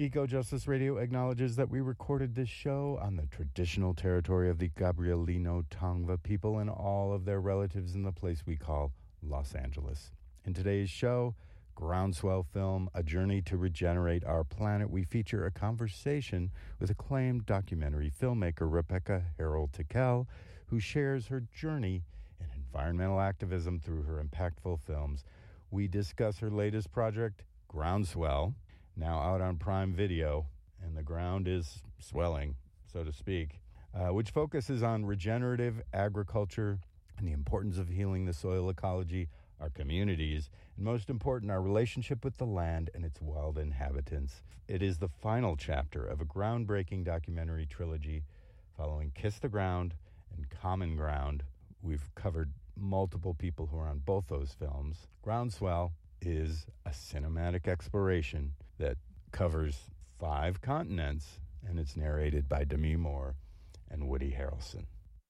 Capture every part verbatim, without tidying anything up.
Eco Justice Radio acknowledges that we recorded this show on the traditional territory of the Gabrielino Tongva people and all of their relatives in the place we call Los Angeles. In today's show, Groundswell film, A Journey to Regenerate Our Planet, we feature a conversation with acclaimed documentary filmmaker Rebecca Harrell-Tickell, who shares her journey in environmental activism through her impactful films. We discuss her latest project, Groundswell, now out on Prime Video, and the ground is swelling, so to speak, uh, which focuses on regenerative agriculture and the importance of healing the soil ecology, our communities, and most important, our relationship with the land and its wild inhabitants. It is the final chapter of a groundbreaking documentary trilogy following Kiss the Ground and Common Ground. We've covered multiple people who are on both those films. Groundswell is a cinematic exploration that covers five continents, and it's narrated by Demi Moore and Woody Harrelson.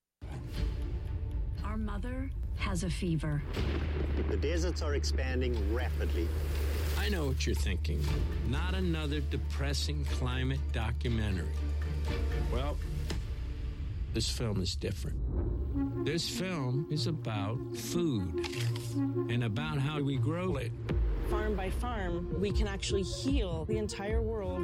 Our mother has a fever. The deserts are expanding rapidly. I know what you're thinking. Not another depressing climate documentary. Well, this film is different. This film is about food and about how we grow it. Farm by farm, we can actually heal the entire world.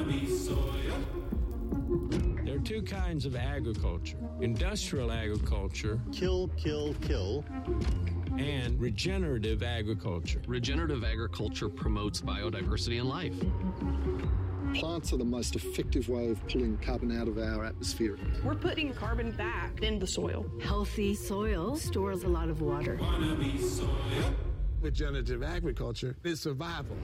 There are two kinds of agriculture. Industrial agriculture. Kill, kill, kill. And regenerative agriculture. Regenerative agriculture promotes biodiversity and life. Plants are the most effective way of pulling carbon out of our atmosphere. We're putting carbon back in the soil. Healthy soil stores a lot of water. Regenerative agriculture is survival.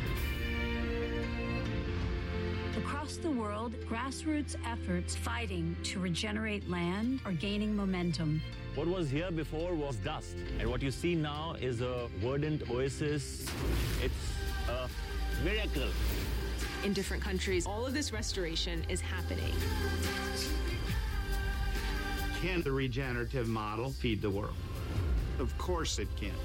Across the world, grassroots efforts fighting to regenerate land are gaining momentum. What was here before was dust, and what you see now is a verdant oasis. It's a miracle. In different countries, all of this restoration is happening. Can the regenerative model feed the world? Of course it can.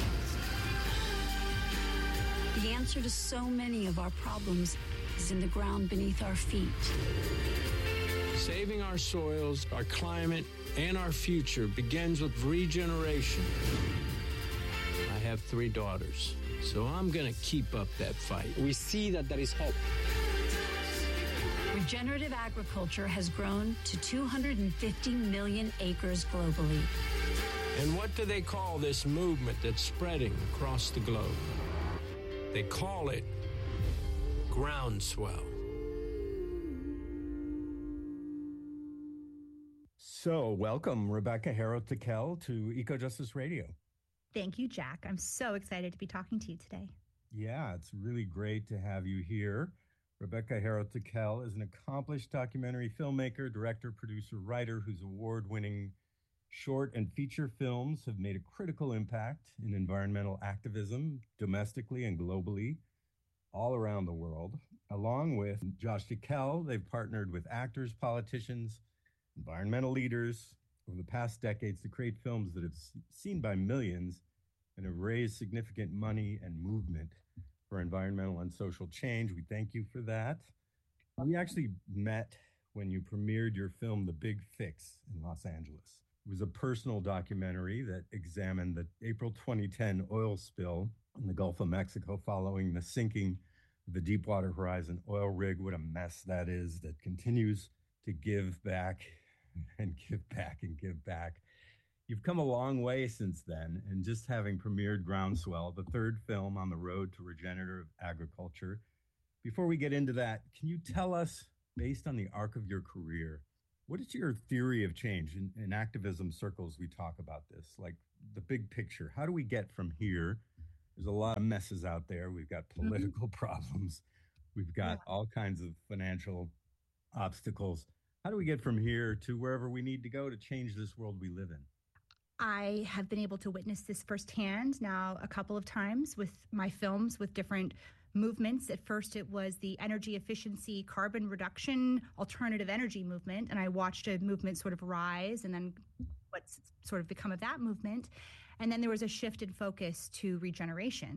The answer to so many of our problems is in the ground beneath our feet. Saving our soils, our climate, and our future begins with regeneration. I have three daughters, so I'm going to keep up that fight. We see that there is hope. Regenerative agriculture has grown to two hundred fifty million acres globally. And what do they call this movement that's spreading across the globe? They call it Groundswell. So, welcome, Rebecca Harrell-Tickell, to Eco Justice Radio. Thank you, Jack. I'm so excited to be talking to you today. Yeah, it's really great to have you here. Rebecca Harrell-Tickell is an accomplished documentary filmmaker, director, producer, writer whose award-winning short and feature films have made a critical impact in environmental activism domestically and globally, all around the world. Along with Josh Tickell, they've partnered with actors, politicians, environmental leaders over the past decades to create films that have seen by millions and have raised significant money and movement for environmental and social change. We thank you for that. We actually met when you premiered your film, The Big Fix, in Los Angeles. It was a personal documentary that examined the April twenty ten oil spill in the Gulf of Mexico following the sinking of the Deepwater Horizon oil rig. What a mess that is, that continues to give back and give back and give back. You've come a long way since then, and just having premiered Groundswell, the third film on the road to regenerative agriculture. Before we get into that, can you tell us, based on the arc of your career, what is your theory of change? In, in activism circles, we talk about this, like the big picture. How do we get from here? There's a lot of messes out there. We've got political mm-hmm. problems. We've got yeah. all kinds of financial obstacles. How do we get from here to wherever we need to go to change this world we live in? I have been able to witness this firsthand now a couple of times with my films with different movements. At first, it was the energy efficiency, carbon reduction, alternative energy movement, and I watched a movement sort of rise and then what's sort of become of that movement. And then there was a shift in focus to regeneration,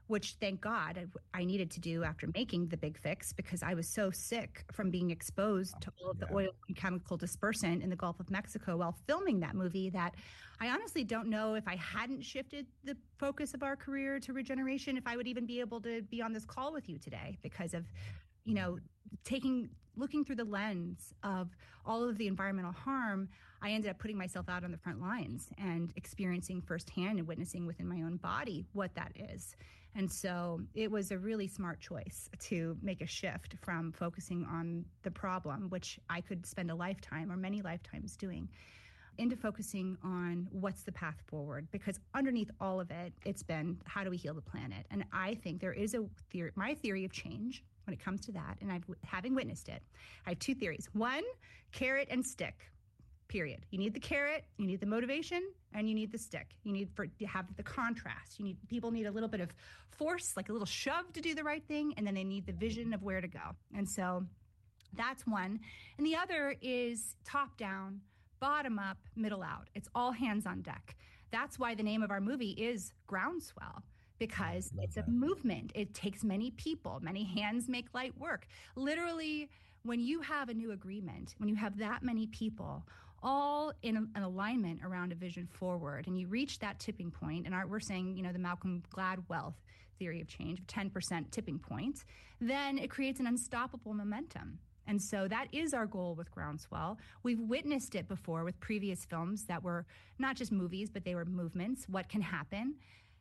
which thank God I, I needed to do after making The Big Fix, because I was so sick from being exposed to all of yeah. the oil and chemical dispersant in the Gulf of Mexico while filming that movie that I honestly don't know if I hadn't shifted the focus of our career to regeneration, if I would even be able to be on this call with you today, because of, you know, taking, looking through the lens of all of the environmental harm. I ended up putting myself out on the front lines and experiencing firsthand and witnessing within my own body what that is. And so it was a really smart choice to make a shift from focusing on the problem, which I could spend a lifetime or many lifetimes doing, into focusing on what's the path forward. Because underneath all of it, it's been, how do we heal the planet? And I think there is a theory, my theory of change when it comes to that, and I've having witnessed it, I have two theories. One, carrot and stick. Period. You need the carrot, you need the motivation, and you need the stick. You need for you have the contrast. You need people need a little bit of force, like a little shove to do the right thing, and then they need the vision of where to go. And so that's one. And the other is top down, bottom up, middle out. It's all hands on deck. That's why the name of our movie is Groundswell, because it's a movement. It takes many people, many hands make light work. Literally, when you have a new agreement, when you have that many people all in a, an alignment around a vision forward, and you reach that tipping point, and our, we're saying, you know, the Malcolm Gladwell theory of change, ten percent tipping point, then it creates an unstoppable momentum. And so that is our goal with Groundswell. We've witnessed it before with previous films that were not just movies, but they were movements, what can happen.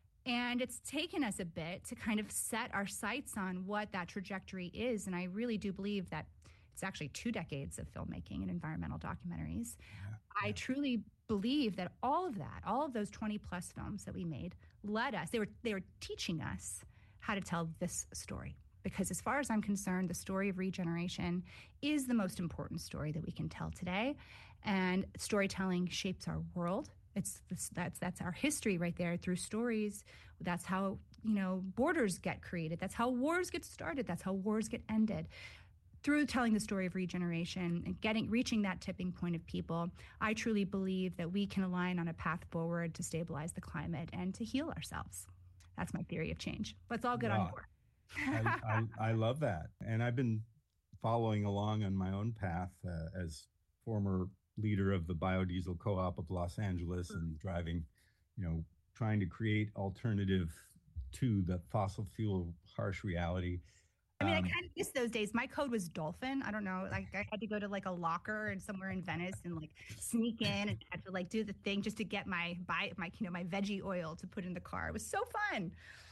And it's taken us a bit to kind of set our sights on what that trajectory is. And I really do believe that it's actually two decades of filmmaking and environmental documentaries. Yeah, yeah. I truly believe that all of that, all of those twenty plus films that we made led us, they were, they were teaching us how to tell this story. Because as far as I'm concerned, the story of regeneration is the most important story that we can tell today. And storytelling shapes our world. It's this, that's that's our history right there through stories. That's how, you know, borders get created. That's how wars get started. That's how wars get ended. Through telling the story of regeneration and getting reaching that tipping point of people, I truly believe that we can align on a path forward to stabilize the climate and to heal ourselves. That's my theory of change. Let's all get wow. on board. I, I, I love that. And I've been following along on my own path uh, as former leader of the biodiesel co-op of Los Angeles and driving, you know, trying to create alternative to the fossil fuel harsh reality. I mean, um, I kind of miss those days. My code was Dolphin. I don't know. Like, I had to go to like a locker and somewhere in Venice and like sneak in and had to like do the thing just to get my buy my you know my veggie oil to put in the car. It was so fun,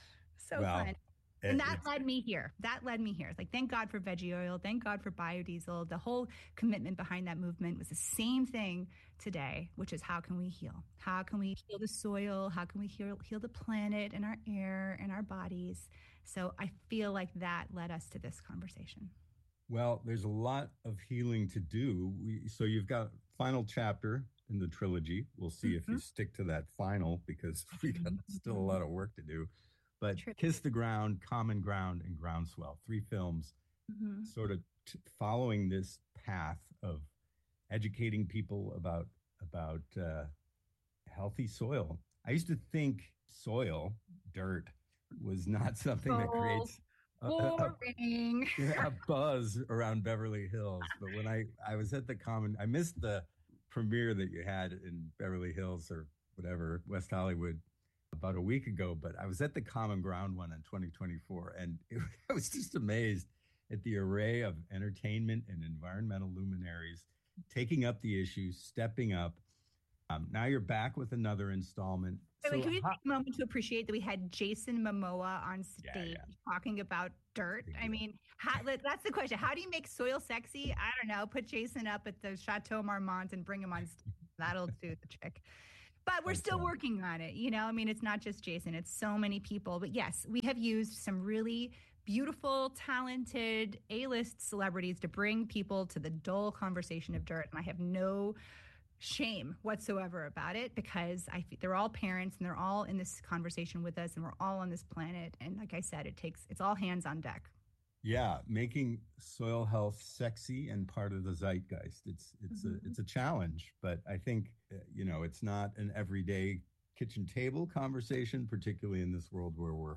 so well, fun. And that led me here. That led me here. It's like, thank God for veggie oil. Thank God for biodiesel. The whole commitment behind that movement was the same thing today, which is how can we heal? How can we heal the soil? How can we heal, heal the planet and our air and our bodies? So I feel like that led us to this conversation. Well, there's a lot of healing to do. We, so you've got final chapter in the trilogy. We'll see mm-hmm. if you stick to that final, because we got still a lot of work to do. But True. Kiss the Ground, Common Ground, and Groundswell, three films mm-hmm. sort of t- following this path of educating people about about uh, healthy soil. I used to think soil, dirt, was not something oh, that creates a, boring. a, a, a buzz around Beverly Hills. But when I, I was at the Common, I missed the premiere that you had in Beverly Hills or whatever, West Hollywood, about a week ago, but I was at the Common Ground one in twenty twenty-four, and it, I was just amazed at the array of entertainment and environmental luminaries taking up the issues, stepping up. Um, now you're back with another installment. So wait, can we how, take a moment to appreciate that we had Jason Momoa on stage yeah, yeah. talking about dirt? I mean, how, that's the question. How do you make soil sexy? I don't know. Put Jason up at the Chateau Marmont and bring him on stage. That'll do the trick. But we're still working on it. You know, I mean, it's not just Jason, it's so many people. But yes, we have used some really beautiful, talented A-list celebrities to bring people to the dull conversation of dirt. And I have no shame whatsoever about it, because I they're all parents and they're all in this conversation with us, and we're all on this planet. And like I said, it takes, it's all hands on deck. Yeah, making soil health sexy and part of the zeitgeist. It's it's mm-hmm. a it's a challenge, but I think uh, you know, it's not an everyday kitchen table conversation, particularly in this world where we're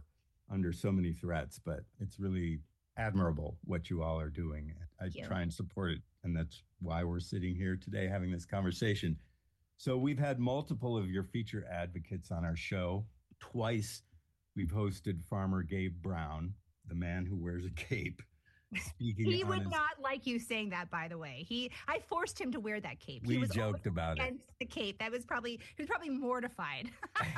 under so many threats, but it's really admirable what you all are doing. I try and support it, and that's why we're sitting here today having this conversation. So we've had multiple of your feature advocates on our show. Twice we've hosted Farmer Gabe Brown, the man who wears a cape. Speaking he would his, not like you saying that, by the way. He, I forced him to wear that cape. We he was joked about it. The cape. That was probably he was probably mortified.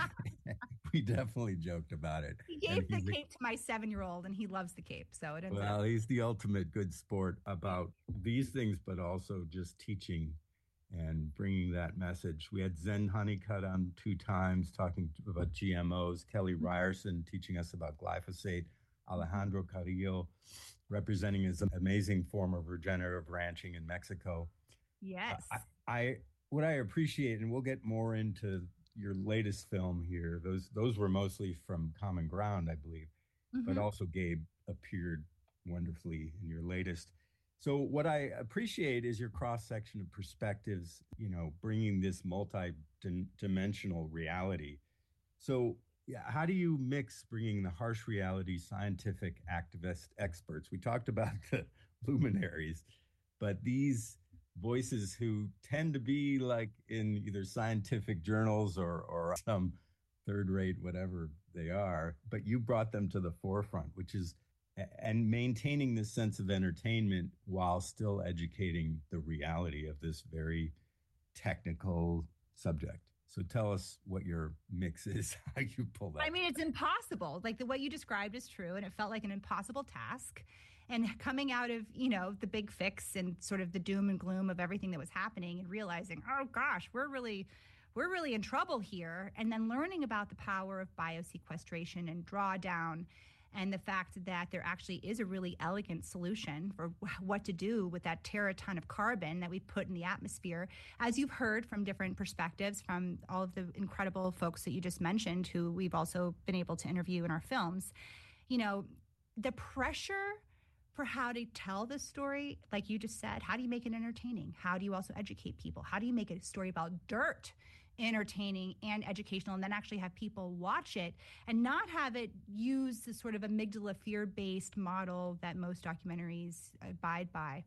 We definitely joked about it. He gave the cape a, to my seven-year-old, and he loves the cape. So it. Well, up. He's the ultimate good sport about these things, but also just teaching and bringing that message. We had Zen Honeycutt on two times talking about G M Os. Kelly Ryerson teaching us about glyphosate. Alejandro Carrillo representing his amazing form of regenerative ranching in Mexico. Yes. Uh, I, I what I appreciate, and we'll get more into your latest film here. Those those were mostly from Common Ground, I believe, mm-hmm. but also Gabe appeared wonderfully in your latest. So what I appreciate is your cross section of perspectives. You know, bringing this multi-dimensional reality. So. Yeah, how do you mix bringing the harsh reality, scientific activist experts? We talked about the luminaries, but these voices who tend to be like in either scientific journals or, or some third-rate whatever they are, but you brought them to the forefront, which is, and maintaining this sense of entertainment while still educating the reality of this very technical subject. So tell us what your mix is, how you pull that. I mean, it's impossible. Like the what you described is true, and it felt like an impossible task. And coming out of, you know, the big fix and sort of the doom and gloom of everything that was happening and realizing, oh gosh, we're really, we're really in trouble here. And then learning about the power of biosequestration and drawdown, and the fact that there actually is a really elegant solution for what to do with that teraton of carbon that we put in the atmosphere. As you've heard from different perspectives from all of the incredible folks that you just mentioned, who we've also been able to interview in our films, you know, the pressure for how to tell this story, like you just said, how do you make it entertaining? How do you also educate people? How do you make a story about dirt entertaining and educational, and then actually have people watch it and not have it use the sort of amygdala fear-based model that most documentaries abide by,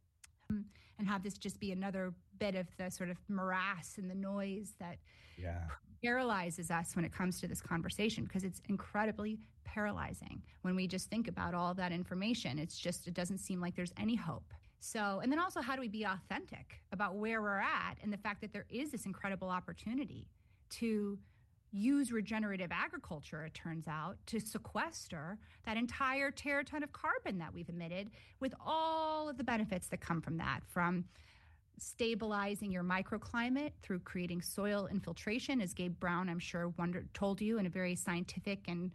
um, and have this just be another bit of the sort of morass and the noise that yeah. paralyzes us when it comes to this conversation, because it's incredibly paralyzing when we just think about all that information. It's just, it doesn't seem like there's any hope. So, and then also, how do we be authentic about where we're at and the fact that there is this incredible opportunity to use regenerative agriculture, it turns out, to sequester that entire teraton of carbon that we've emitted, with all of the benefits that come from that, from stabilizing your microclimate through creating soil infiltration, as Gabe Brown, I'm sure, wondered, told you in a very scientific and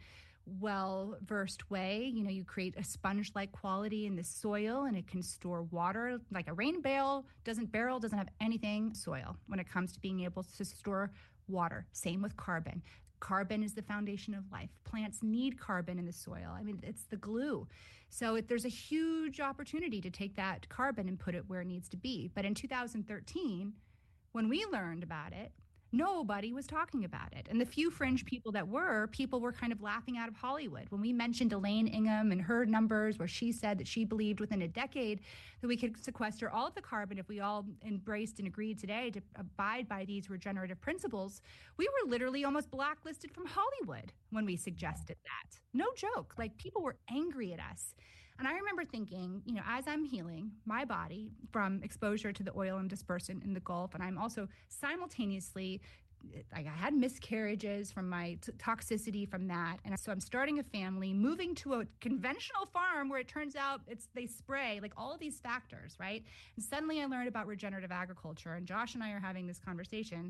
well-versed way. You know, you create a sponge-like quality in the soil, and it can store water. Like a rain barrel doesn't barrel doesn't have anything soil when it comes to being able to store water. Same with carbon. Carbon is the foundation of life. Plants need carbon in the soil. I mean, it's the glue. So it, there's a huge opportunity to take that carbon and put it where it needs to be. But in two thousand thirteen, when we learned about it, nobody was talking about it. And the few fringe people that were, people were kind of laughing out of Hollywood. When we mentioned Elaine Ingham and her numbers, where she said that she believed within a decade that we could sequester all of the carbon if we all embraced and agreed today to abide by these regenerative principles, we were literally almost blacklisted from Hollywood when we suggested that. No joke. Like, people were angry at us. And I remember thinking, you know, as I'm healing my body from exposure to the oil and dispersant in the Gulf, and I'm also simultaneously, like, I had miscarriages from my t- toxicity from that. And so I'm starting a family, moving to a conventional farm where it turns out it's they spray, like all of these factors, right? And suddenly I learned about regenerative agriculture, and Josh and I are having this conversation.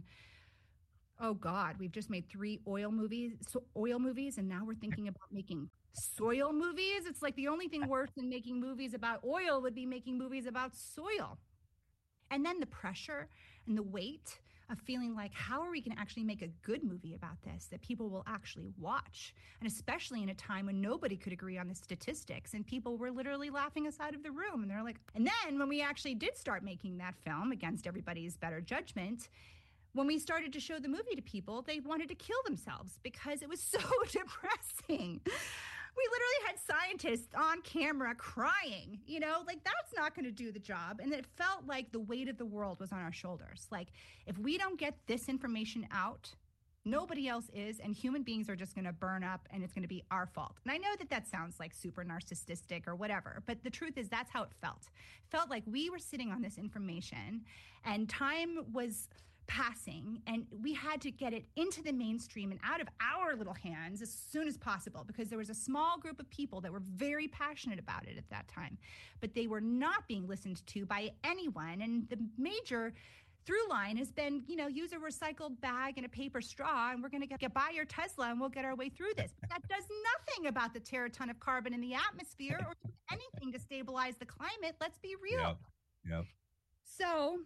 Oh God, we've just made three oil movies, so oil movies, and now we're thinking about making soil movies. It's like the only thing worse than making movies about oil would be making movies about soil. And then the pressure and the weight of feeling like, how are we going to actually make a good movie about this that people will actually watch? And especially in a time when nobody could agree on the statistics and people were literally laughing us out of the room. And they're like, and then when we actually did start making that film against everybody's better judgment, when we started to show the movie to people, they wanted to kill themselves because it was so depressing. We literally had scientists on camera crying, you know, like that's not going to do the job. And it felt like the weight of the world was on our shoulders. Like if we don't get this information out, nobody else is, and human beings are just going to burn up and it's going to be our fault. And I know that that sounds like super narcissistic or whatever, but the truth is that's how it felt. It felt like we were sitting on this information and time was passing and we had to get it into the mainstream and out of our little hands as soon as possible because there was a small group of people that were very passionate about it at that time, but they were not being listened to by anyone. And the major through line has been, you know, use a recycled bag and a paper straw and we're going to get, get buy your Tesla and we'll get our way through this. But that does nothing about the teraton of carbon in the atmosphere or do anything to stabilize the climate. Let's be real. Yep. Yep. So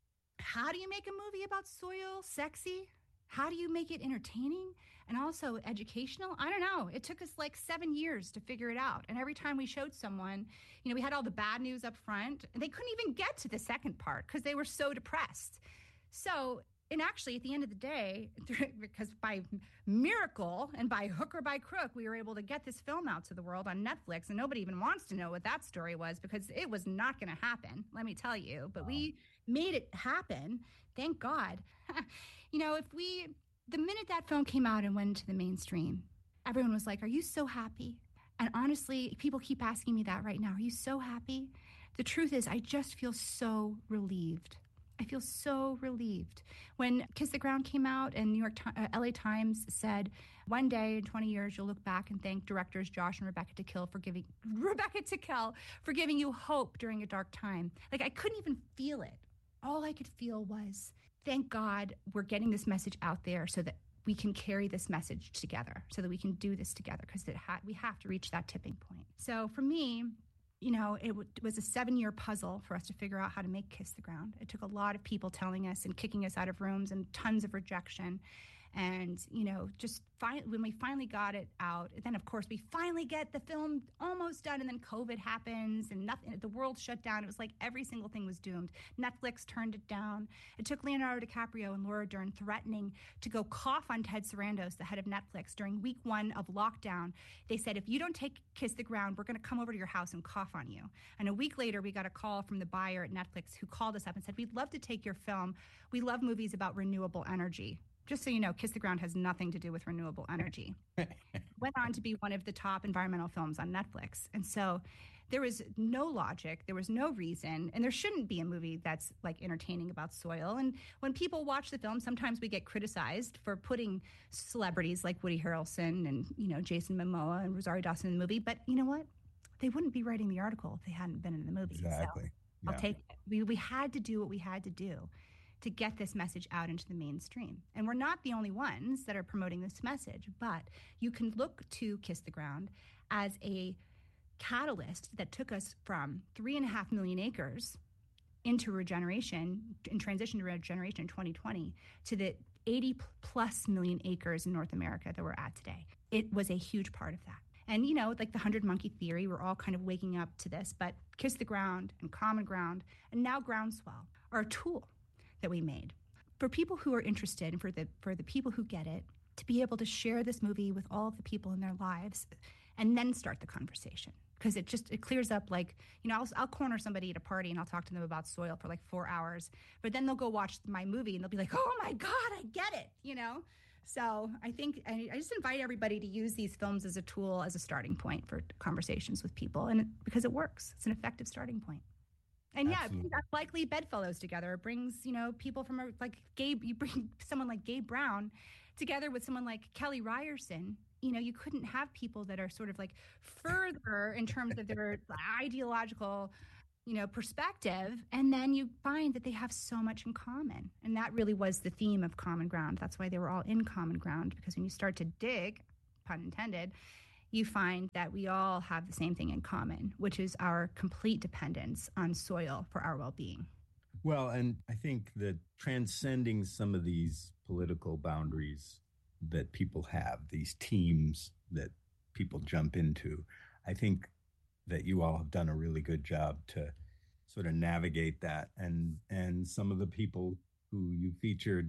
how do you make a movie about soil sexy? How do you make it entertaining and also educational? I don't know. It took us like seven years to figure it out. And every time we showed someone, you know, we had all the bad news up front and they couldn't even get to the second part because they were so depressed. So, and actually at the end of the day, because by miracle and by hook or by crook, we were able to get this film out to the world on Netflix and nobody even wants to know what that story was because it was not going to happen, let me tell you. But wow. We made it happen. Thank God. You know, if we, the minute that film came out and went into the mainstream, everyone was like, are you so happy? And honestly, people keep asking me that right now. Are you so happy? The truth is, I just feel so relieved. I feel so relieved. When Kiss the Ground came out and New York, uh, L A Times said, one day in twenty years, you'll look back and thank directors Josh and Rebecca Tickell for giving, Rebecca Tickell for giving you hope during a dark time. Like, I couldn't even feel it. All I could feel was, thank God we're getting this message out there so that we can carry this message together, so that we can do this together, because it ha- we have to reach that tipping point. So for me, you know, it, w- it was a seven-year puzzle for us to figure out how to make Kiss the Ground. It took a lot of people telling us and kicking us out of rooms and tons of rejection. And, you know, just fi- when we finally got it out, then, of course, we finally get the film almost done, and then COVID happens, and nothing. The world shut down. It was like every single thing was doomed. Netflix turned it down. It took Leonardo DiCaprio and Laura Dern threatening to go cough on Ted Sarandos, the head of Netflix, during week one of lockdown. They said, if you don't take Kiss the Ground, we're going to come over to your house and cough on you. And a week later, we got a call from the buyer at Netflix who called us up and said, we'd love to take your film. We love movies about renewable energy. Just so you know, Kiss the Ground has nothing to do with renewable energy. Went on to be one of the top environmental films on Netflix. And so there was no logic, there was no reason, and there shouldn't be a movie that's like entertaining about soil. And when people watch the film, sometimes we get criticized for putting celebrities like Woody Harrelson and, you know, Jason Momoa and Rosario Dawson in the movie. But you know what? They wouldn't be writing the article if they hadn't been in the movie. Exactly. So yeah. I'll take it. We, we had to do what we had to do to get this message out into the mainstream. And we're not the only ones that are promoting this message, but you can look to Kiss the Ground as a catalyst that took us from three and a half million acres into regeneration, in transition to regeneration in twenty twenty, to the eighty plus million acres in North America that we're at today. It was a huge part of that. And, you know, like the hundred monkey theory, we're all kind of waking up to this, but Kiss the Ground and Common Ground and now Groundswell are a tool that we made for people who are interested and for the for the people who get it, to be able to share this movie with all of the people in their lives and then start the conversation. Because it just, it clears up, like, you know, I'll, I'll corner somebody at a party and I'll talk to them about soil for like four hours, but then they'll go watch my movie and they'll be like, oh my God, I get it, you know? So I think, I, I just invite everybody to use these films as a tool, as a starting point for conversations with people, and it, because it works. It's an effective starting point. And yeah, Absolutely. it brings likely bedfellows together. It brings, you know, people from a, like Gabe, you bring someone like Gabe Brown together with someone like Kelly Ryerson. You know, you couldn't have people that are sort of like further in terms of their ideological, you know, perspective. And then you find that they have so much in common. And that really was the theme of Common Ground. That's why they were all in Common Ground, because when you start to dig, pun intended, you find that we all have the same thing in common, which is our complete dependence on soil for our well-being. Well, and I think that transcending some of these political boundaries that people have, these teams that people jump into, I think that you all have done a really good job to sort of navigate that. And, and some of the people who you featured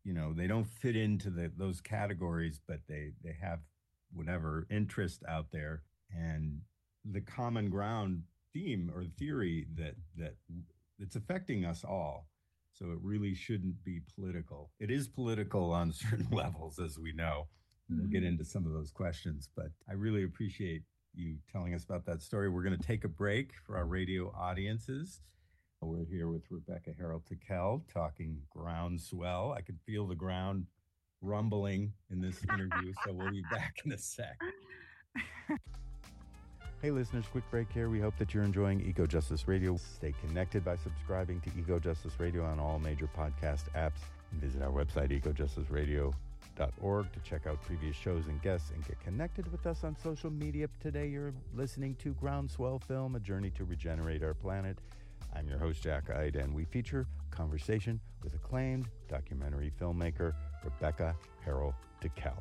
you know, they don't fit into the, those categories, but they, they have whatever interest out there. And the common ground theme or theory that, that it's affecting us all. So it really shouldn't be political. It is political on certain levels, as we know. We'll get into some of those questions, but I really appreciate you telling us about that story. We're going to take a break for our radio audiences. We're here with Rebecca Harrell-Tickell talking groundswell. I can feel the ground rumbling in this interview, so we'll be back in a sec. Hey listeners, quick break here. We hope that you're enjoying Eco Justice Radio. Stay connected by subscribing to Eco Justice Radio on all major podcast apps. And visit our website, eco justice radio dot org, to check out previous shows and guests and get connected with us on social media. Today you're listening to Groundswell Film, A Journey to Regenerate Our Planet. I'm your host, Jack Ide, and we feature a conversation with acclaimed documentary filmmaker Rebecca Harrell-Tickell.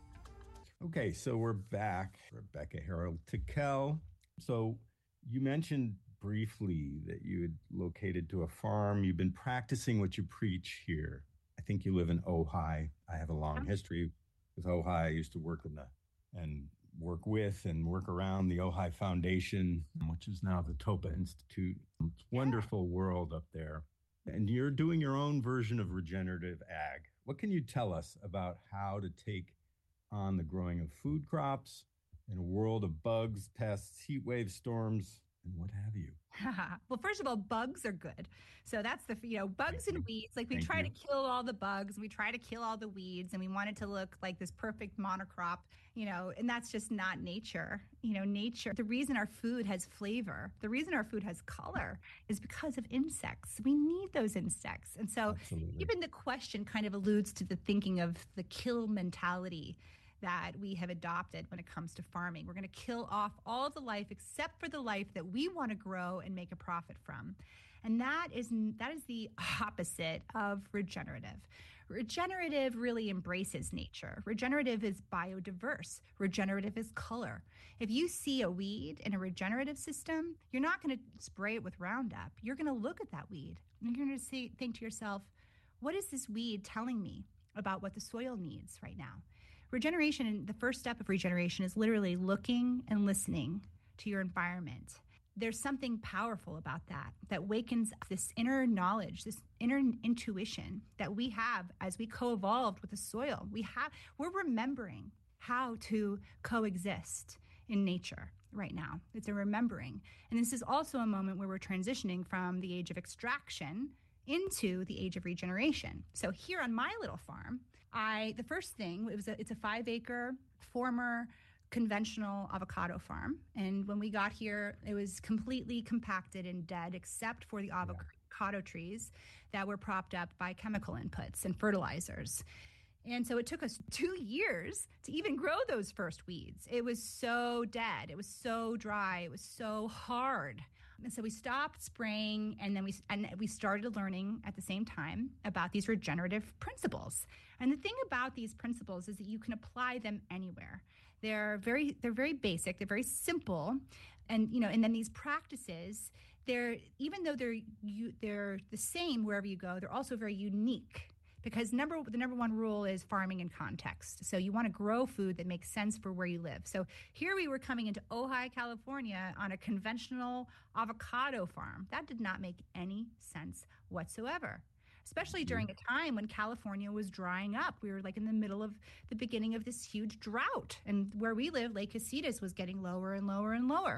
Okay, so we're back. Rebecca Harrell-Tickell. So you mentioned briefly that you had located to a farm. You've been practicing what you preach here. I think you live in Ojai. I have a long history with Ojai. I used to work in the and work with and work around the Ojai Foundation, which is now the Topa Institute. It's a wonderful world up there. And you're doing your own version of regenerative ag. What can you tell us about how to take on the growing of food crops in a world of bugs, pests, heat wave storms, and what have you? Well, first of all, bugs are good. So that's the, you know, bugs and weeds. Like we Thank try you. to kill all the bugs, we try to kill all the weeds, and we want it to look like this perfect monocrop, you know, and that's just not nature. You know, nature, the reason our food has flavor, the reason our food has color is because of insects. We need those insects. And so Absolutely. even the question kind of alludes to the thinking of the kill mentality that we have adopted when it comes to farming. We're going to kill off all of the life except for the life that we want to grow and make a profit from. And that is that is the opposite of regenerative. Regenerative really embraces nature. Regenerative is biodiverse. Regenerative is color. If you see a weed in a regenerative system, you're not going to spray it with Roundup. You're going to look at that weed and you're going to say, think to yourself, what is this weed telling me about what the soil needs right now? Regeneration, the first step of regeneration is literally looking and listening to your environment. There's something powerful about that, that wakens this inner knowledge, this inner intuition that we have as we co-evolved with the soil. We have, we're remembering how to coexist in nature right now. It's a remembering. And this is also a moment where we're transitioning from the age of extraction into the age of regeneration. So here on my little farm, I, the first thing, it was a, it's a five acre former conventional avocado farm. And when we got here, it was completely compacted and dead, except for the avocado trees that were propped up by chemical inputs and fertilizers. And so it took us two years to even grow those first weeds. It was so dead. It was so dry. It was so hard. And so we stopped spraying, and then we and we started learning at the same time about these regenerative principles. And the thing about these principles is that you can apply them anywhere. They're very they're very basic. They're very simple, and you know. And then these practices, they're even though they're you, they're the same wherever you go, they're also very unique. Because number the number one rule is farming in context. So you want to grow food that makes sense for where you live. So here we were coming into Ojai, California on a conventional avocado farm. That did not make any sense whatsoever, especially during a time when California was drying up. We were like in the middle of the beginning of this huge drought. And where we live, Lake Casitas was getting lower and lower and lower.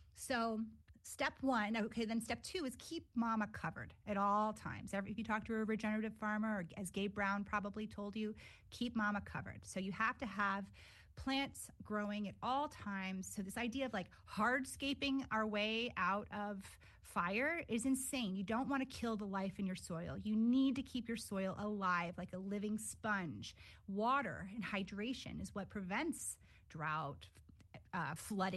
So step one, okay, then step two is keep mama covered at all times. Every, if you talk to a regenerative farmer, or as Gabe Brown probably told you, keep mama covered. So you have to have plants growing at all times. So this idea of like hardscaping our way out of fire is insane. You don't want to kill the life in your soil. You need to keep your soil alive like a living sponge. Water and hydration is what prevents drought, uh, flooding.